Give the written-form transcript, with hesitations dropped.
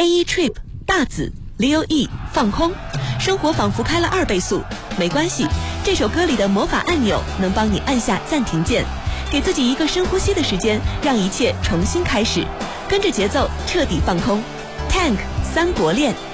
A Trip 大紫 Leo E 放空，生活仿佛开了2倍速。没关系，这首歌里的魔法按钮能帮你按下暂停键，给自己一个深呼吸的时间，让一切重新开始，跟着节奏彻底放空。Tank 三国恋。